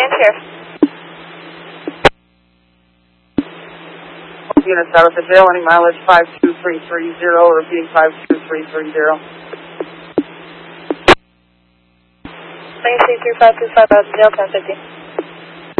answer. Units out of the jail, any mileage 52330, repeating 52330. 233525 out of the jail, 1050.